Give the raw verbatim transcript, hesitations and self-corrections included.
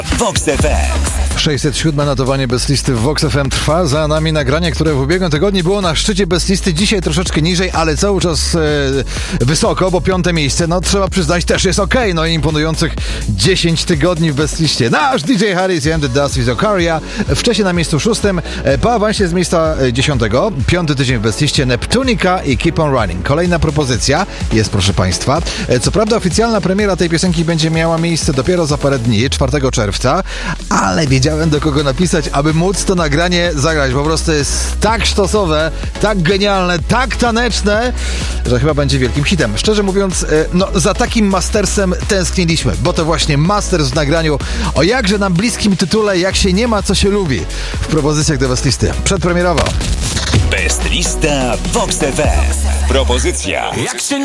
Vox F M. sześćset siódme notowanie bez listy w Vox F M trwa. Za nami nagranie, które w ubiegłym tygodniu było na szczycie bez listy. Dzisiaj troszeczkę niżej, ale cały czas e, wysoko, bo piąte miejsce, no trzeba przyznać, też jest okej. Okay. No i imponujących dziesięć tygodni w bez liście. Nasz D J Harris i And The Dust with Ocaria. Wcześniej na miejscu szóstym, e, po awansie z miejsca dziesiątego. Piąty tydzień w bez liście Neptunica i Keep On Running. Kolejna propozycja jest, proszę Państwa. E, co prawda oficjalna premiera tej piosenki będzie miała miejsce dopiero za parę dni, czwartego czerwca, ale wiedziałem, do kogo napisać, aby móc to nagranie zagrać. Po prostu jest tak sztosowe, tak genialne, tak taneczne, że chyba będzie wielkim hitem. Szczerze mówiąc, no za takim mastersem tęskniliśmy, bo to właśnie masters w nagraniu o jakże nam bliskim tytule Jak się nie ma, co się lubi, w propozycjach do Best Listy. Przedpremierowo. Best Lista Vox F M. Propozycja. Jak się